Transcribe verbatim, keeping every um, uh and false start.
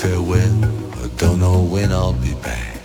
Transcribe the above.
farewell. I don't know when I'll be back.